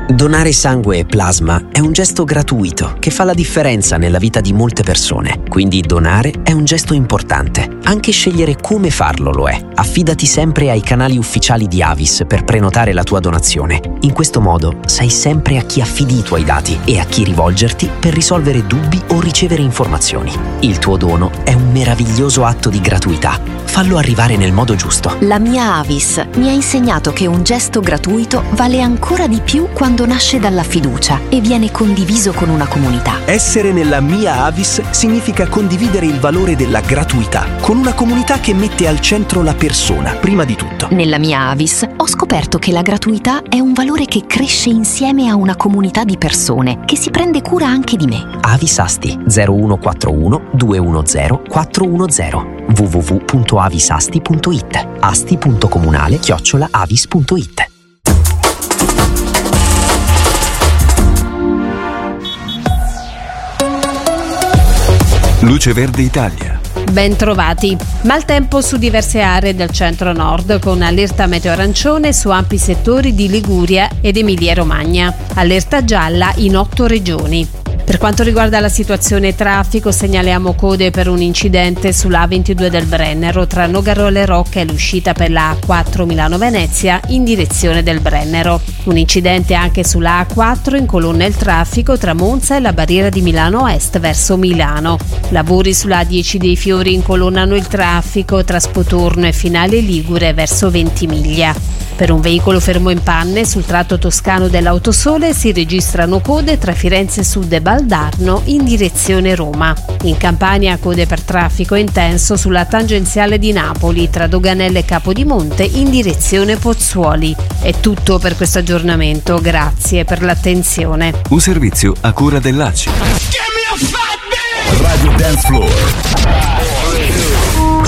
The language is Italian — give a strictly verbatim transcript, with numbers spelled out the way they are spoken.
Donare sangue e plasma è un gesto gratuito che fa la differenza nella vita di molte persone. Quindi donare è un gesto importante. Anche scegliere come farlo lo è. Affidati sempre ai canali ufficiali di Avis per prenotare la tua donazione. In questo modo sai sempre a chi affidi i tuoi dati e a chi rivolgerti per risolvere dubbi o ricevere informazioni. Il tuo dono è un meraviglioso atto di gratuità. Fallo arrivare nel modo giusto. La mia Avis mi ha insegnato che un gesto gratuito vale ancora di più quando nasce dalla fiducia e viene condiviso con una comunità. Essere nella mia Avis significa condividere il valore della gratuità con una comunità che mette al centro la persona, prima di tutto. Nella mia Avis ho scoperto che la gratuità è un valore che cresce insieme a una comunità di persone che si prende cura anche di me. Avis Asti zero uno quattro uno due uno zero quattro uno zero w w w punto avisasti punto i t asti punto comunale chiocciola avis punto i t. Luce Verde Italia. Ben trovati. Maltempo su diverse aree del centro-nord con allerta meteo arancione su ampi settori di Liguria ed Emilia-Romagna. Allerta gialla in otto regioni. Per quanto riguarda la situazione traffico, segnaliamo code per un incidente sulla A ventidue del Brennero tra Nogaro alle Rocche e l'uscita per la A quattro Milano-Venezia in direzione del Brennero. Un incidente anche sulla A quattro incolonna il traffico tra Monza e la barriera di Milano Est verso Milano. Lavori sulla A dieci dei Fiori incolonnano il traffico tra Spotorno e Finale Ligure verso Ventimiglia. Per un veicolo fermo in panne sul tratto toscano dell'Autosole si registrano code tra Firenze Sud e Valdarno in direzione Roma. In Campania code per traffico intenso sulla tangenziale di Napoli tra Doganelle e Capodimonte in direzione Pozzuoli. È tutto per questo aggiornamento, grazie per l'attenzione. Un servizio a cura dell'A C I. Radio Dance Floor.